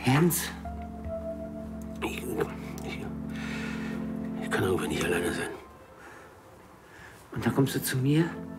Hans? Ich kann irgendwie nicht alleine sein. Und dann kommst du zu mir?